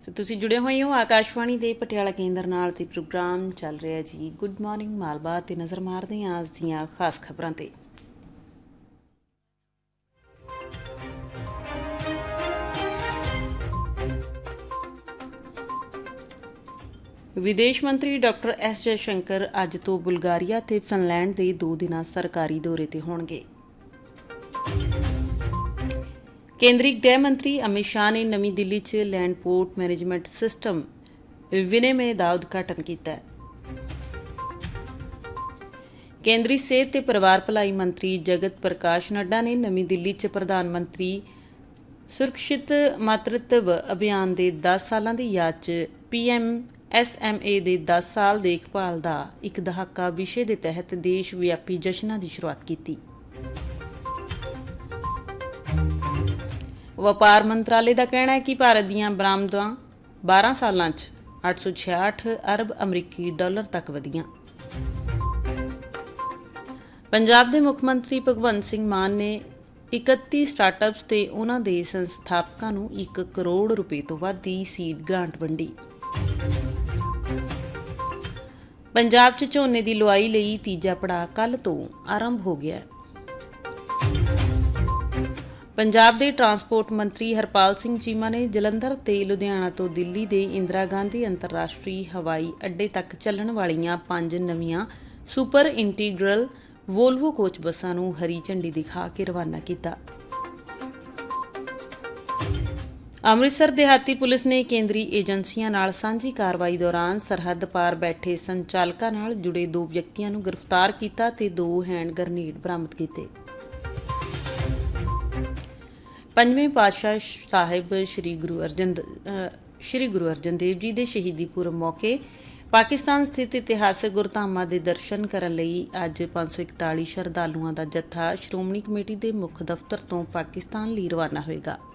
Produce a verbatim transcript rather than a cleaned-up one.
ਸੋ ਤੁਸੀਂ ਜੁੜੇ ਹੋਏ ਹੋ ਆਕਾਸ਼ਵਾਣੀ ਦੇ ਪਟਿਆਲਾ ਕੇਂਦਰ ਨਾਲ ਤੇ ਪ੍ਰੋਗਰਾਮ ਚੱਲ ਰਿਹਾ ਜੀ ਗੁੱਡ ਮਾਰਨਿੰਗ ਮਾਲਵਾ ਤੇ ਨਜ਼ਰ ਮਾਰਦੇ ਹਾਂ ਅੱਜ ਦੀਆਂ ਖਾਸ ਖਬਰਾਂ ਤੇ। ਵਿਦੇਸ਼ ਮੰਤਰੀ ਡਾਕਟਰ ਐਸ ਜੈਸ਼ੰਕਰ ਅੱਜ ਤੋਂ ਬੁਲਗਾਰੀਆ ਤੇ ਫਿਨਲੈਂਡ ਦੇ ਦੋ ਦਿਨਾਂ ਸਰਕਾਰੀ ਦੌਰੇ ਤੇ ਹੋਣਗੇ। ਕੇਂਦਰੀ ਗ੍ਰਹਿ ਮੰਤਰੀ ਅਮਿਤ ਸ਼ਾਹ ਨੇ ਨਵੀਂ ਦਿੱਲੀ 'ਚ ਲੈਂਡ ਪੋਰਟ ਮੈਨੇਜਮੈਂਟ ਸਿਸਟਮ ਵਿਨਿਮੇ ਦਾ ਉਦਘਾਟਨ ਕੀਤਾ। ਕੇਂਦਰੀ ਸਿਹਤ ਤੇ ਪਰਿਵਾਰ ਭਲਾਈ ਮੰਤਰੀ ਜਗਤ ਪ੍ਰਕਾਸ਼ ਨੱਡਾ ਨੇ ਨਵੀਂ ਦਿੱਲੀ 'ਚ ਪ੍ਰਧਾਨ ਮੰਤਰੀ ਸੁਰੱਖਿਅਤ ਮਾਤਰਤਵ ਅਭਿਆਨ ਦੇ ਦਸ ਸਾਲਾਂ ਦੀ ਯਾਦ 'ਚ P M S M A ਦੇ ਦਸ ਸਾਲ ਦੇਖਭਾਲ ਦਾ ਇੱਕ ਦਹਾਕਾ ਵਿਸ਼ੇ ਦੇ ਤਹਿਤ ਦੇਸ਼ ਵਿਆਪੀ ਜਸ਼ਨਾਂ ਦੀ ਸ਼ੁਰੂਆਤ ਕੀਤੀ। ਵਪਾਰ ਮੰਤਰਾਲੇ ਦਾ ਕਹਿਣਾ ਹੈ ਕਿ ਭਾਰਤ ਦੀਆਂ ਬਰਾਮਦਾਂ ਬਾਰਾਂ ਸਾਲਾਂ 'ਚ ਅੱਠ ਸੌ ਛਿਆਹਠ ਅਰਬ ਅਮਰੀਕੀ ਡਾਲਰ ਤੱਕ ਵਧੀਆਂ। ਪੰਜਾਬ ਦੇ ਮੁੱਖ ਮੰਤਰੀ ਭਗਵੰਤ ਸਿੰਘ ਮਾਨ ਨੇ ਇਕੱਤੀ ਸਟਾਰਟਅਪਸ ਤੇ ਉਨ੍ਹਾਂ ਦੇ ਸੰਸਥਾਪਕਾਂ ਨੂੰ ਇੱਕ ਕਰੋੜ ਰੁਪਏ ਤੋਂ ਵੱਧ ਦੀ ਸੀਡ ਗ੍ਰਾਂਟ ਵੰਡੀ। ਪੰਜਾਬ 'ਚ ਝੋਨੇ ਦੀ ਲੁਆਈ ਲਈ ਤੀਜਾ ਪੜਾਅ ਕੱਲ੍ਹ ਤੋਂ ਆਰੰਭ ਹੋ ਗਿਆ। ਪੰਜਾਬ ਦੇ ਟਰਾਂਸਪੋਰਟ ਮੰਤਰੀ ਹਰਪਾਲ ਸਿੰਘ ਚੀਮਾ ਨੇ ਜਲੰਧਰ ਤੇ ਲੁਧਿਆਣਾ ਤੋਂ ਦਿੱਲੀ ਦੇ ਇੰਦਰਾ ਗਾਂਧੀ ਅੰਤਰਰਾਸ਼ਟਰੀ ਹਵਾਈ ਅੱਡੇ ਤੱਕ ਚੱਲਣ ਵਾਲੀਆਂ ਪੰਜ ਨਵੀਆਂ ਸੁਪਰ ਇੰਟੀਗਰਲ ਵੋਲਵੋ ਕੋਚ ਬੱਸਾਂ ਨੂੰ ਹਰੀ ਝੰਡੀ ਦਿਖਾ ਕੇ ਰਵਾਨਾ ਕੀਤਾ। ਅੰਮ੍ਰਿਤਸਰ ਦਿਹਾਤੀ ਪੁਲਿਸ ਨੇ ਕੇਂਦਰੀ ਏਜੰਸੀਆਂ ਨਾਲ ਸਾਂਝੀ ਕਾਰਵਾਈ ਦੌਰਾਨ ਸਰਹੱਦ ਪਾਰ ਬੈਠੇ ਸੰਚਾਲਕਾਂ ਨਾਲ ਜੁੜੇ ਦੋ ਵਿਅਕਤੀਆਂ ਨੂੰ ਗ੍ਰਿਫਤਾਰ ਕੀਤਾ ਤੇ ਦੋ ਹੈਂਡ ਗਰਨੇਡ ਬਰਾਮਦ ਕੀਤੇ। ਪੰਜਵੇਂ ਪਾਤਸ਼ਾਹ ਸਾਹਿਬ ਸ੍ਰੀ ਗੁਰੂ ਅਰਜਨ ਸ੍ਰੀ ਗੁਰੂ ਅਰਜਨ ਦੇਵ ਜੀ ਦੇ ਸ਼ਹੀਦੀ ਪੁਰਬ ਮੌਕੇ ਪਾਕਿਸਤਾਨ ਸਥਿਤ ਇਤਿਹਾਸਕ ਗੁਰਧਾਮਾਂ ਦੇ ਦਰਸ਼ਨ ਕਰਨ ਲਈ ਅੱਜ ਪੰਜ ਸੌ ਇਕਤਾਲੀ ਸ਼ਰਧਾਲੂਆਂ ਦਾ ਜੱਥਾ ਸ਼੍ਰੋਮਣੀ ਕਮੇਟੀ ਦੇ ਮੁੱਖ ਦਫ਼ਤਰ ਤੋਂ ਪਾਕਿਸਤਾਨ ਲਈ ਰਵਾਨਾ ਹੋਏਗਾ।